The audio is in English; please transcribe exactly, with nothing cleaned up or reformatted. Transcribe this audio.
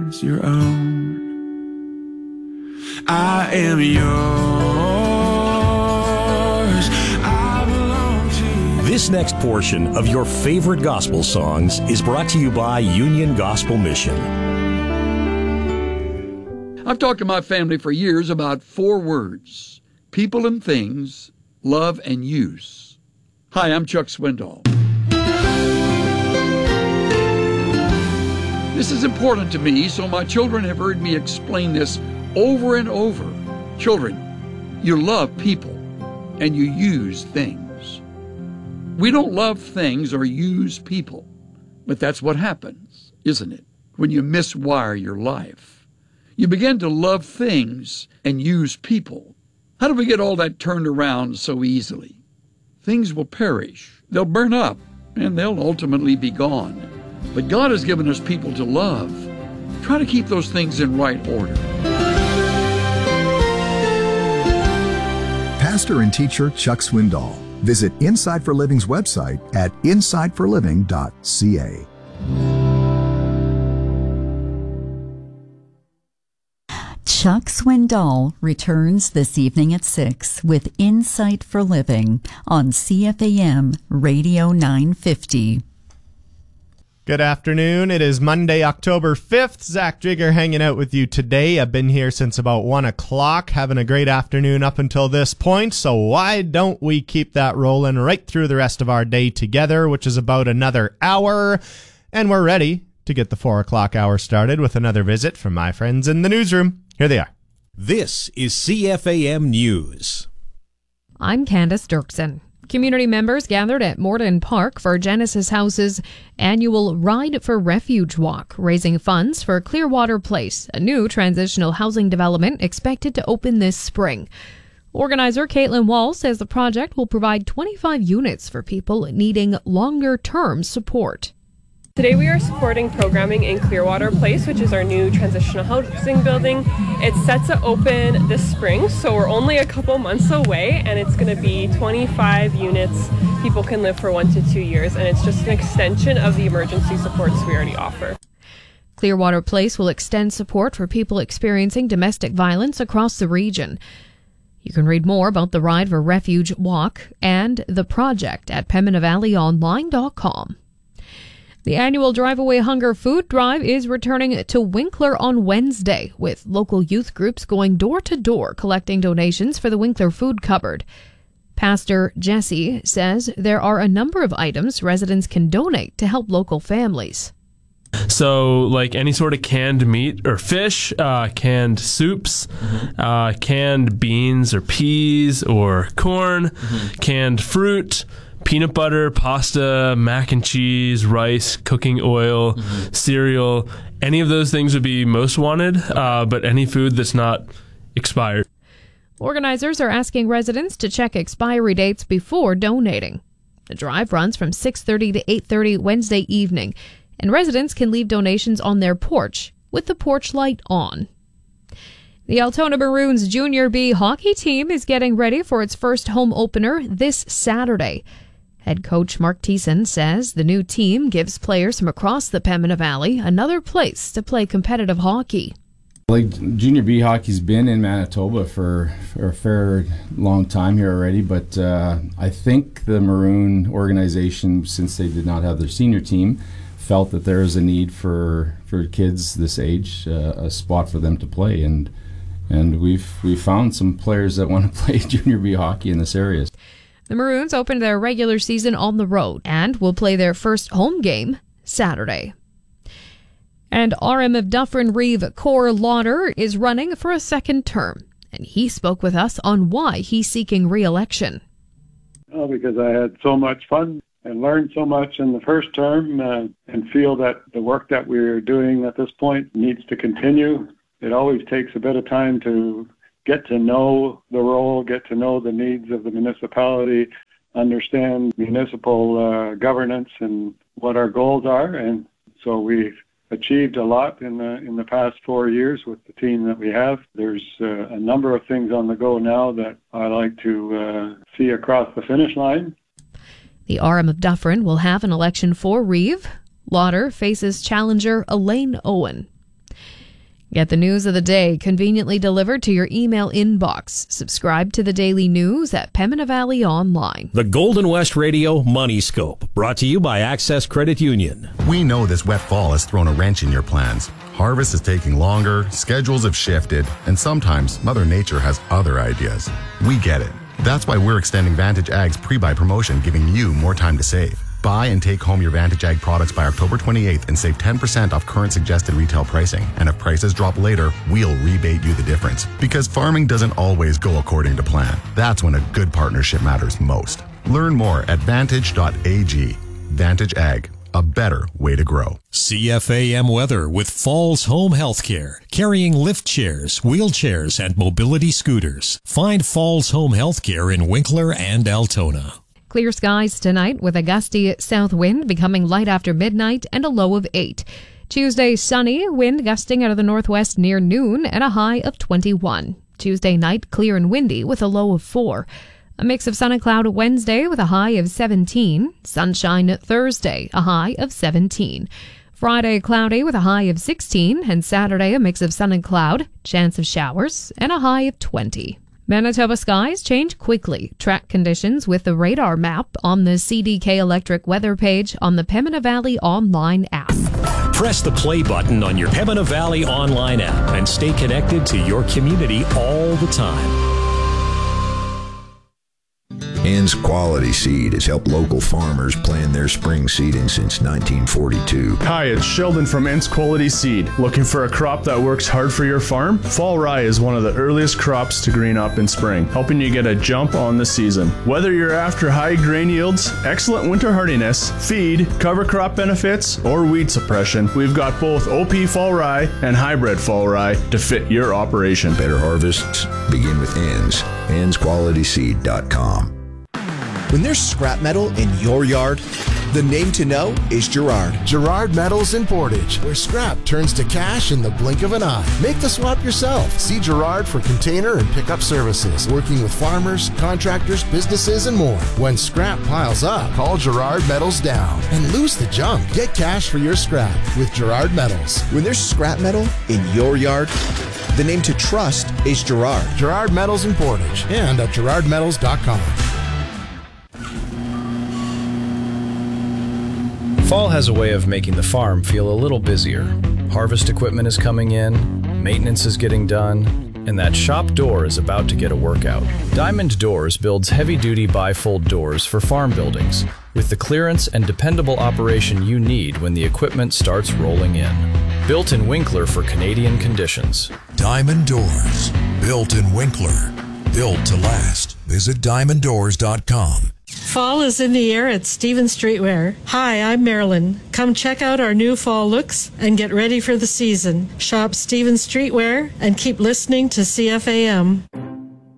as your own. I am yours. I belong to you. This next portion of your favorite gospel songs is brought to you by Union Gospel Mission. I've talked to my family for years about four words: people and things, love and use. Hi, I'm Chuck Swindoll. This is important to me, so my children have heard me explain this over and over. Children, you love people and you use things. We don't love things or use people, but that's what happens, isn't it? When you miswire your life. You begin to love things and use people. How do we get all that turned around so easily? Things will perish, they'll burn up, and they'll ultimately be gone. But God has given us people to love. Try to keep those things in right order. Pastor and teacher Chuck Swindoll. Visit Inside for Living's website at inside for living dot c a. Chuck Swindoll returns this evening at six with Insight for Living on C F A M Radio nine fifty. Good afternoon. It is Monday, October fifth. Zach Jigger hanging out with you today. I've been here since about one o'clock, having a great afternoon up until this point, so why don't we keep that rolling right through the rest of our day together, which is about another hour, and we're ready to get the four o'clock hour started with another visit from my friends in the newsroom. Here they are. This is C F A M News. I'm Candace Dirksen. Community members gathered at Morden Park for Genesis House's annual Ride for Refuge walk, raising funds for Clearwater Place, a new transitional housing development expected to open this spring. Organizer Caitlin Wall says the project will provide twenty-five units for people needing longer-term support. Today we are supporting programming in Clearwater Place, which is our new transitional housing building. It's set to open this spring, so we're only a couple months away, and it's going to be twenty-five units. People can live for one to two years, and it's just an extension of the emergency supports we already offer. Clearwater Place will extend support for people experiencing domestic violence across the region. You can read more about the Ride for Refuge walk and the project at pembina valley online dot com. The annual Drive Away Hunger food drive is returning to Winkler on Wednesday, with local youth groups going door to door collecting donations for the Winkler food cupboard. Pastor Jesse says there are a number of items residents can donate to help local families. So, like any sort of canned meat or fish, uh, canned soups, mm-hmm. uh, canned beans or peas or corn, mm-hmm. canned fruit, peanut butter, pasta, mac and cheese, rice, cooking oil, mm-hmm. cereal. Any of those things would be most wanted, uh, but any food that's not expired. Organizers are asking residents to check expiry dates before donating. The drive runs from six thirty to eight thirty Wednesday evening, and residents can leave donations on their porch with the porch light on. The Altona Maroons Junior B hockey team is getting ready for its first home opener this Saturday. Head coach Mark Thiessen says the new team gives players from across the Pembina Valley another place to play competitive hockey. Like Junior B hockey's been in Manitoba for, for a fair long time here already, but uh, I think the Maroon organization, since they did not have their senior team, felt that there is a need for for kids this age, uh, a spot for them to play, and and we've we found some players that want to play Junior B hockey in this area. The Maroons opened their regular season on the road and will play their first home game Saturday. And R M of Dufferin Reeve Core Lauder is running for a second term, and he spoke with us on why he's seeking re-election. Oh, because I had so much fun and learned so much in the first term, uh, and feel that the work that we're doing at this point needs to continue. It always takes a bit of time to get to know the role, get to know the needs of the municipality, understand municipal uh, governance and what our goals are. And so we've achieved a lot in the in the past four years with the team that we have. There's uh, a number of things on the go now that I like to uh, see across the finish line. The R M of Dufferin will have an election for Reeve. Lauder faces challenger Elaine Owen. Get the news of the day conveniently delivered to your email inbox. Subscribe to the daily news at Pembina Valley Online. The Golden West Radio Money Scope, brought to you by Access Credit Union. We know this wet fall has thrown a wrench in your plans. Harvest is taking longer, schedules have shifted, and sometimes Mother Nature has other ideas. We get it. That's why we're extending Vantage Ag's pre-buy promotion, giving you more time to save. Buy and take home your Vantage Ag products by October twenty-eighth and save ten percent off current suggested retail pricing. And if prices drop later, we'll rebate you the difference. Because farming doesn't always go according to plan. That's when a good partnership matters most. Learn more at vantage dot a g. Vantage Ag, a better way to grow. C F A M weather with Falls Home Healthcare, carrying lift chairs, wheelchairs, and mobility scooters. Find Falls Home Healthcare in Winkler and Altona. Clear skies tonight with a gusty south wind becoming light after midnight and a low of eight. Tuesday, sunny, wind gusting out of the northwest near noon and a high of twenty-one. Tuesday night, clear and windy with a low of four. A mix of sun and cloud Wednesday with a high of seventeen. Sunshine Thursday, a high of seventeen. Friday, cloudy with a high of sixteen. And Saturday, a mix of sun and cloud, chance of showers, and a high of twenty. Manitoba skies change quickly. Track conditions with the radar map on the C D K Electric weather page on the Pembina Valley Online app. Press the play button on your Pembina Valley Online app and stay connected to your community all the time. Ann's Quality Seed has helped local farmers plan their spring seeding since nineteen forty-two. Hi, it's Sheldon from Ann's Quality Seed. Looking for a crop that works hard for your farm? Fall rye is one of the earliest crops to green up in spring, helping you get a jump on the season. Whether you're after high grain yields, excellent winter hardiness, feed, cover crop benefits, or weed suppression, we've got both O P fall rye and hybrid fall rye to fit your operation. Better harvests begin with Ann's. anns quality seed dot com. When there's scrap metal in your yard, the name to know is Gerard. Gerard Metals in Portage, where scrap turns to cash in the blink of an eye. Make the swap yourself. See Gerard for container and pickup services, working with farmers, contractors, businesses, and more. When scrap piles up, call Gerard Metals down and lose the junk. Get cash for your scrap with Gerard Metals. When there's scrap metal in your yard, the name to trust is Gerard. Gerard Metals in Portage and at gerard metals dot com. Fall has a way of making the farm feel a little busier. Harvest equipment is coming in, maintenance is getting done, and that shop door is about to get a workout. Diamond Doors builds heavy-duty bifold doors for farm buildings, with the clearance and dependable operation you need when the equipment starts rolling in. Built in Winkler for Canadian conditions. Diamond Doors, built in Winkler, built to last. Visit diamond doors dot com. Fall is in the air at Stevens Streetwear. Hi, I'm Marilyn. Come check out our new fall looks and get ready for the season. Shop Stevens Streetwear and keep listening to C F A M.